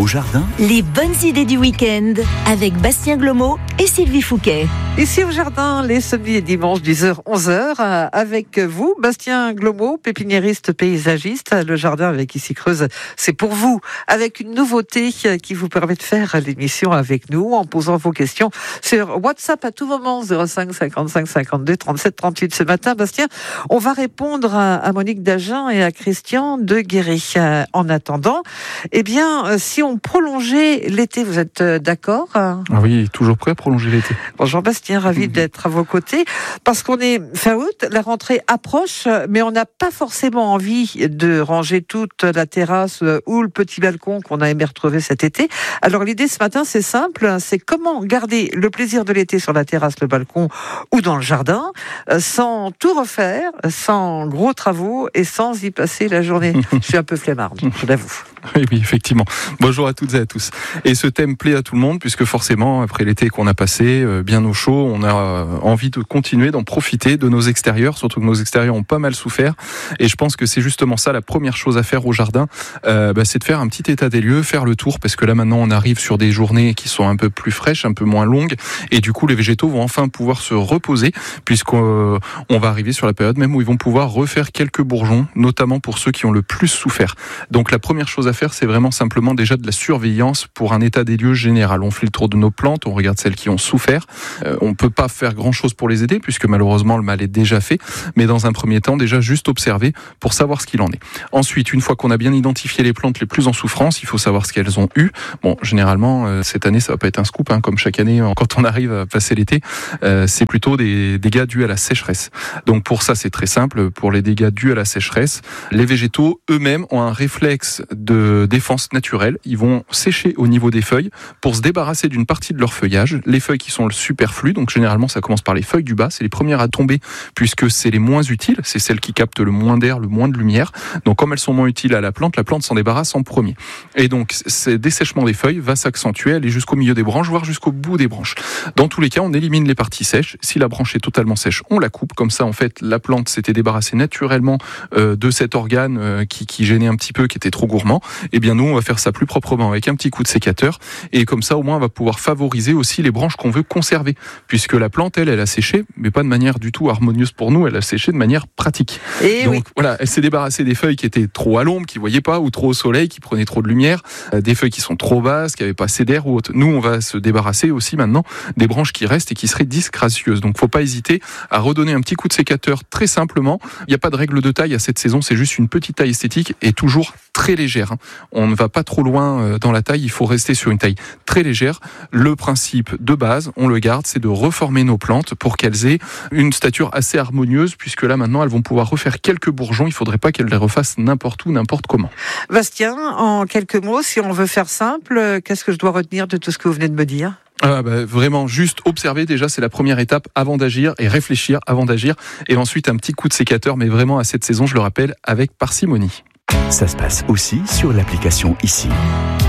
jardin. Les bonnes idées du week-end avec Bastien Glomo et Sylvie Fouquet. Ici au jardin, les samedis et dimanches, 10h-11h, avec vous, Bastien Glomo, pépiniériste paysagiste. Le jardin avec Ici Creuse, c'est pour vous, avec une nouveauté qui vous permet de faire l'émission avec nous en posant vos questions sur WhatsApp à tout moment, 05 55 52 37 38. Ce matin, Bastien, on va répondre à Monique d'Agen et à Christian de Guéret. En attendant, eh bien, si on prolongeait l'été, vous êtes d'accord ? Oui, toujours prêt à prolonger l'été. Bonjour Bastien, ravi d'être à vos côtés, parce qu'on est fin août, la rentrée approche, mais on n'a pas forcément envie de ranger toute la terrasse ou le petit balcon qu'on a aimé retrouver cet été. Alors l'idée ce matin, c'est simple, c'est comment garder le plaisir de l'été sur la terrasse, le balcon ou dans le jardin, sans tout refaire, sans gros travaux et sans y passer la journée. Je suis un peu flemmarde, je l'avoue. Oui, effectivement. Bonjour à toutes et à tous. Et ce thème plaît à tout le monde, puisque forcément, après l'été qu'on a passé, bien au chaud, on a envie de continuer d'en profiter de nos extérieurs, surtout que nos extérieurs ont pas mal souffert. Et je pense que c'est justement ça la première chose à faire au jardin, c'est de faire un petit état des lieux, faire le tour, parce que là maintenant on arrive sur des journées qui sont un peu plus fraîches, un peu moins longues, et du coup les végétaux vont enfin pouvoir se reposer, puisqu'on va arriver sur la période même où ils vont pouvoir refaire quelques bourgeons, notamment pour ceux qui ont le plus souffert. Donc la première chose à faire, c'est vraiment simplement déjà de la surveillance pour un état des lieux général. On fait le tour de nos plantes, on regarde celles qui ont souffert. On peut pas faire grand chose pour les aider, puisque malheureusement le mal est déjà fait, mais dans un premier temps, déjà juste observer pour savoir ce qu'il en est. Ensuite, une fois qu'on a bien identifié les plantes les plus en souffrance, il faut savoir ce qu'elles ont eu. Bon, généralement, cette année, ça va pas être un scoop, comme chaque année, quand on arrive à passer l'été, c'est plutôt des dégâts dus à la sécheresse. Donc pour ça, c'est très simple. Pour les dégâts dus à la sécheresse, les végétaux eux-mêmes ont un réflexe de défense naturelle. Ils vont sécher au niveau des feuilles pour se débarrasser d'une partie de leur feuillage. Les feuilles qui sont le superflu, donc généralement ça commence par les feuilles du bas, c'est les premières à tomber puisque c'est les moins utiles, c'est celles qui captent le moins d'air, le moins de lumière. Donc comme elles sont moins utiles à la plante s'en débarrasse en premier. Et donc ce dessèchement des feuilles va s'accentuer, aller jusqu'au milieu des branches, voire jusqu'au bout des branches. Dans tous les cas, on élimine les parties sèches. Si la branche est totalement sèche, on la coupe. Comme ça, en fait, la plante s'était débarrassée naturellement de cet organe qui gênait un petit peu, qui était trop gourmand. Et bien nous, on va faire ça plus proprement avec un petit coup de sécateur. Et comme ça, au moins, on va pouvoir favoriser aussi les branches qu'on veut conserver. Puisque la plante, elle a séché, mais pas de manière du tout harmonieuse pour nous. Elle a séché de manière pratique. Et donc oui. Voilà, elle s'est débarrassée des feuilles qui étaient trop à l'ombre, qui voyaient pas, ou trop au soleil, qui prenaient trop de lumière, des feuilles qui sont trop basses, qui avaient pas assez d'air ou autre. Nous, on va se débarrasser aussi maintenant des branches qui restent et qui seraient disgracieuses. Donc, faut pas hésiter à redonner un petit coup de sécateur très simplement. Il n'y a pas de règle de taille à cette saison, c'est juste une petite taille esthétique et toujours très légère. On ne va pas trop loin dans la taille, il faut rester sur une taille très légère. Le principe de base, on le garde, c'est de reformer nos plantes pour qu'elles aient une stature assez harmonieuse, puisque là maintenant elles vont pouvoir refaire quelques bourgeons, il ne faudrait pas qu'elles les refassent n'importe où, n'importe comment. Bastien, en quelques mots, si on veut faire simple, qu'est-ce que je dois retenir de tout ce que vous venez de me dire ? Vraiment, juste observer déjà, c'est la première étape avant d'agir, et réfléchir avant d'agir, et ensuite un petit coup de sécateur, mais vraiment à cette saison, je le rappelle, avec parcimonie. Ça se passe aussi sur l'application Ici.